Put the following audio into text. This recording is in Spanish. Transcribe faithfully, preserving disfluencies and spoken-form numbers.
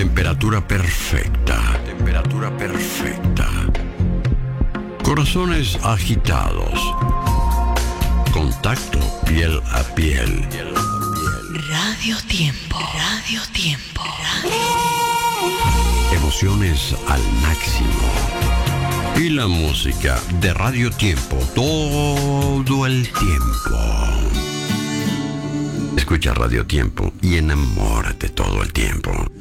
temperatura perfecta. Temperatura perfecta. Corazones agitados. Contacto piel a piel. Radio Tiempo. Radio Tiempo. Radio... Emociones al máximo. Y la música de Radio Tiempo todo el tiempo. Escucha Radio Tiempo y enamórate todo el tiempo.